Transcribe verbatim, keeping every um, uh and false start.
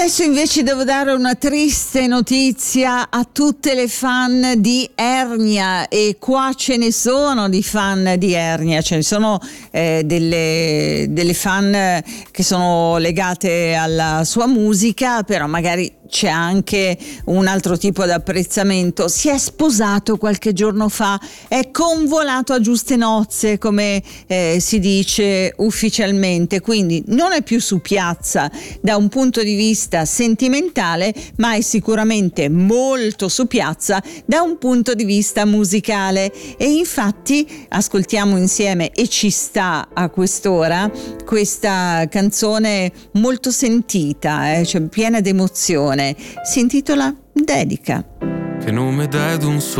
Adesso invece devo dare una triste notizia a tutte le fan di Ernia, e qua ce ne sono di fan di Ernia, ce ne sono eh, delle, delle fan che sono legate alla sua musica, però magari c'è anche un altro tipo di apprezzamento. Si è sposato qualche giorno fa, è convolato a giuste nozze, come eh, si dice ufficialmente, quindi non è più su piazza da un punto di vista sentimentale, ma è sicuramente molto su piazza da un punto di vista musicale. E infatti ascoltiamo insieme, e ci sta a quest'ora, questa canzone molto sentita, eh, cioè piena d'emozione. Si intitola Dedica. Che nome dai ad un